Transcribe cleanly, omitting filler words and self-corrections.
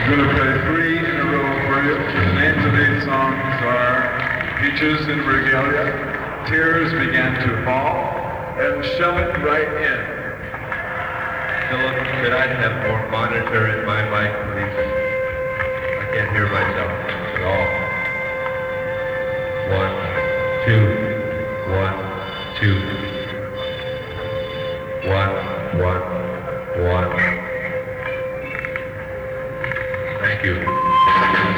I'm going to play three in a row for you. The names of these songs are Peaches in Regalia, Tears Began to Fall, and Shove It Right In. Philip, could I have more monitor in my mic, please? I can't hear myself at all. 1, 2. 1, 1, 1. Thank you.